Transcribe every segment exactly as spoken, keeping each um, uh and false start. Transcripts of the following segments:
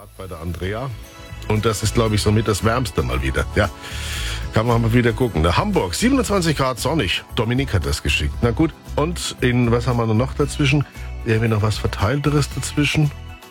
Grad bei der Andrea. Und das ist, glaube ich, somit das Wärmste mal wieder. Ja, kann man mal wieder gucken. Na, Hamburg, siebenundzwanzig Grad sonnig. Dominik hat das geschickt. Na gut, und in, was haben wir noch dazwischen? Irgendwie noch was Verteilteres dazwischen?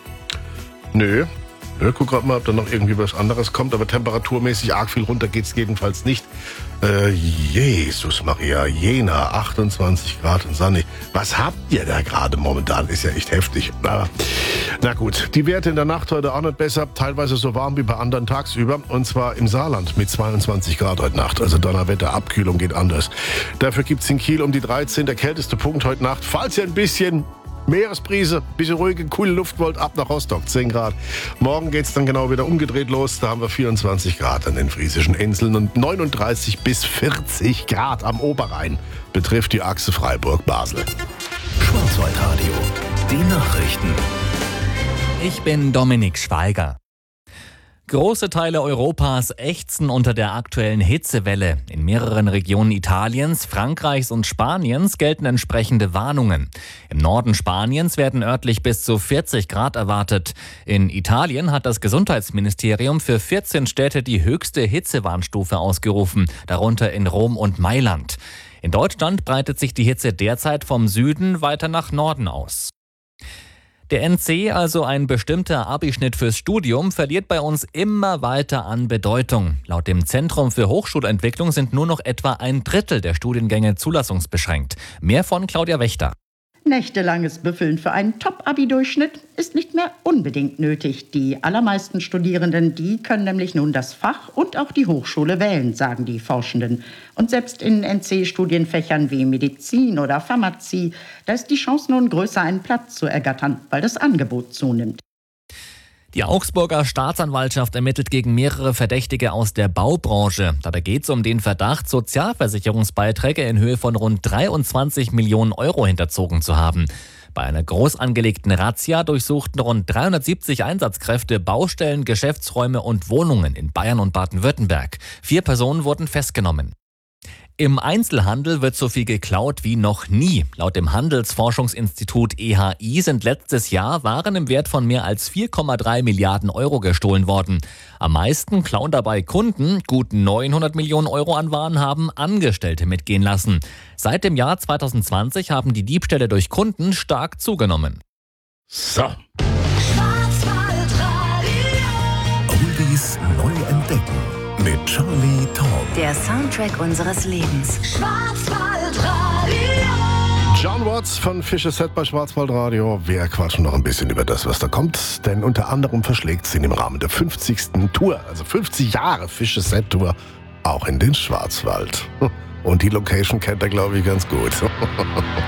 Nö. Nö, guck gerade mal, ob da noch irgendwie was anderes kommt. Aber temperaturmäßig arg viel runter geht's jedenfalls nicht. Äh, Jesus Maria, Jena, achtundzwanzig Grad und sonnig. Was habt ihr da gerade momentan? Ist ja echt heftig. Aber, na gut, die Werte in der Nacht heute auch nicht besser. Teilweise so warm wie bei anderen tagsüber. Und zwar im Saarland mit zweiundzwanzig Grad heute Nacht. Also Donnerwetter, Abkühlung geht anders. Dafür gibt's in Kiel um die dreizehn. Der kälteste Punkt heute Nacht. Falls ihr ein bisschen Meeresbrise, bisschen ruhige, coole Luft wollt, ab nach Rostock, zehn Grad. Morgen geht's dann genau wieder umgedreht los. Da haben wir vierundzwanzig Grad an den Friesischen Inseln und neununddreißig bis vierzig Grad am Oberrhein. Betrifft die Achse Freiburg-Basel. Schwarzwaldradio, die Nachrichten. Ich bin Dominik Schweiger. Große Teile Europas ächzen unter der aktuellen Hitzewelle. In mehreren Regionen Italiens, Frankreichs und Spaniens gelten entsprechende Warnungen. Im Norden Spaniens werden örtlich bis zu vierzig Grad erwartet. In Italien hat das Gesundheitsministerium für vierzehn Städte die höchste Hitzewarnstufe ausgerufen, darunter in Rom und Mailand. In Deutschland breitet sich die Hitze derzeit vom Süden weiter nach Norden aus. Der N C, also ein bestimmter Abischnitt fürs Studium, verliert bei uns immer weiter an Bedeutung. Laut dem Zentrum für Hochschulentwicklung sind nur noch etwa ein Drittel der Studiengänge zulassungsbeschränkt. Mehr von Claudia Wächter. Nächtelanges Büffeln für einen Top-Abi-Durchschnitt ist nicht mehr unbedingt nötig. Die allermeisten Studierenden, die können nämlich nun das Fach und auch die Hochschule wählen, sagen die Forschenden. Und selbst in N C-Studienfächern wie Medizin oder Pharmazie, da ist die Chance nun größer, einen Platz zu ergattern, weil das Angebot zunimmt. Die Augsburger Staatsanwaltschaft ermittelt gegen mehrere Verdächtige aus der Baubranche. Dabei geht es um den Verdacht, Sozialversicherungsbeiträge in Höhe von rund dreiundzwanzig Millionen Euro hinterzogen zu haben. Bei einer groß angelegten Razzia durchsuchten rund dreihundertsiebzig Einsatzkräfte Baustellen, Geschäftsräume und Wohnungen in Bayern und Baden-Württemberg. Vier Personen wurden festgenommen. Im Einzelhandel wird so viel geklaut wie noch nie. Laut dem Handelsforschungsinstitut E H I sind letztes Jahr Waren im Wert von mehr als vier Komma drei Milliarden Euro gestohlen worden. Am meisten klauen dabei Kunden. Gut neunhundert Millionen Euro an Waren haben Angestellte mitgehen lassen. Seit dem Jahr zwanzig zwanzig haben die Diebstähle durch Kunden stark zugenommen. So. Oldies neu entdecken. Mit Charlie Tom. Der Soundtrack unseres Lebens. Schwarzwaldradio. John Watts von Fischer Set bei Schwarzwaldradio. Wir quatschen noch ein bisschen über das, was da kommt. Denn unter anderem verschlägt es ihn im Rahmen der fünfzigsten Tour, also fünfzig Jahre Fischer Set Tour, auch in den Schwarzwald. Und die Location kennt er, glaube ich, ganz gut.